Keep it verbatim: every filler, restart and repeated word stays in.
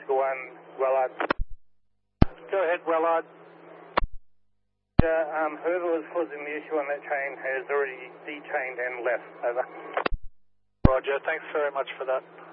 the one, Wellard. Go ahead, Wellard. Uh, um, whoever was causing the issue on that train has already dechained and left. Over. Roger, thanks very much for that.